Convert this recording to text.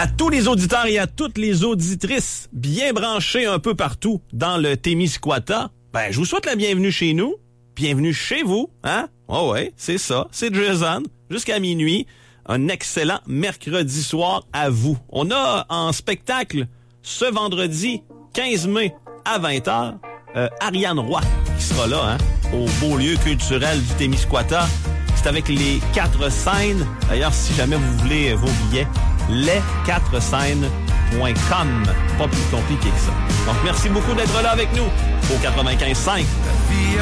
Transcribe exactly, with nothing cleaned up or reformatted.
À tous les auditeurs et à toutes les auditrices bien branchés un peu partout dans le Témiscouata, ben, je vous souhaite la bienvenue chez nous. Bienvenue chez vous, hein? Oh ouais, c'est ça, c'est Jason, jusqu'à minuit. Un excellent mercredi soir à vous. On a en spectacle ce vendredi quinze mai à vingt heures, euh, Ariane Roy qui sera là, hein, au beau lieu culturel du Témiscouata. C'est avec les quatre scènes. D'ailleurs, si jamais vous voulez vos billets, les quatre scènes point com. Pas plus compliqué que ça. Donc, merci beaucoup d'être là avec nous au quatre-vingt-quinze cinq.